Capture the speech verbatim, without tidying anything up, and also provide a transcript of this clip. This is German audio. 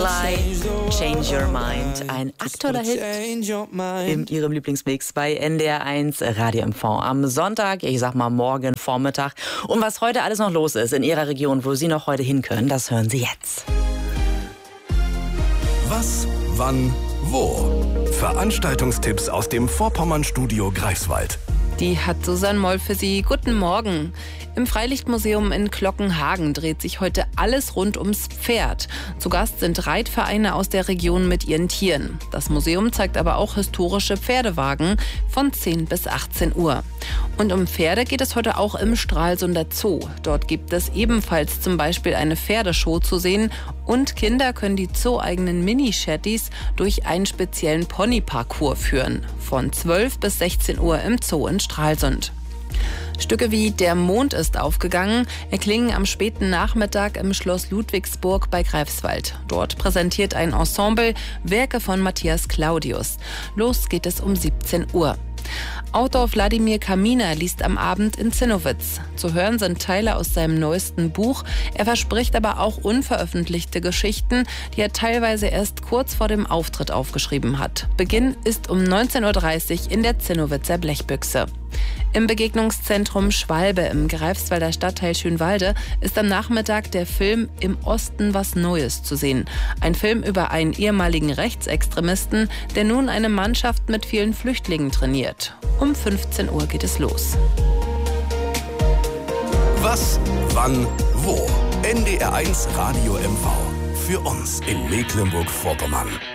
Change Your Mind, ein aktueller Hit in Ihrem Lieblingsmix bei N D R eins Radio M V am Sonntag, ich sag mal morgen Vormittag. Und was heute alles noch los ist in Ihrer Region, wo Sie noch heute hin können, das hören Sie jetzt. Was, wann, wo? Veranstaltungstipps aus dem Vorpommern-Studio Greifswald. Die hat Susanne Moll für Sie. Guten Morgen. Im Freilichtmuseum in Glockenhagen dreht sich heute alles rund ums Pferd. Zu Gast sind Reitvereine aus der Region mit ihren Tieren. Das Museum zeigt aber auch historische Pferdewagen von zehn bis achtzehn Uhr. Und um Pferde geht es heute auch im Stralsunder Zoo. Dort gibt es ebenfalls zum Beispiel eine Pferdeshow zu sehen und Kinder können die zooeigenen Mini-Shetties durch einen speziellen Pony-Parcours führen. Von zwölf bis sechzehn Uhr im Zoo in Stralsund. Stücke wie Der Mond ist aufgegangen erklingen am späten Nachmittag im Schloss Ludwigsburg bei Greifswald. Dort präsentiert ein Ensemble Werke von Matthias Claudius. Los geht es um siebzehn Uhr. Autor Wladimir Kaminer liest am Abend in Zinnowitz. Zu hören sind Teile aus seinem neuesten Buch. Er verspricht aber auch unveröffentlichte Geschichten, die er teilweise erst kurz vor dem Auftritt aufgeschrieben hat. Beginn ist um neunzehn Uhr dreißig in der Zinnowitzer Blechbüchse. Im Begegnungszentrum Schwalbe im Greifswalder Stadtteil Schönwalde ist am Nachmittag der Film Im Osten was Neues zu sehen. Ein Film über einen ehemaligen Rechtsextremisten, der nun eine Mannschaft mit vielen Flüchtlingen trainiert. Um fünfzehn Uhr geht es los. Was, wann, wo? N D R eins Radio M V. Für uns in Mecklenburg-Vorpommern.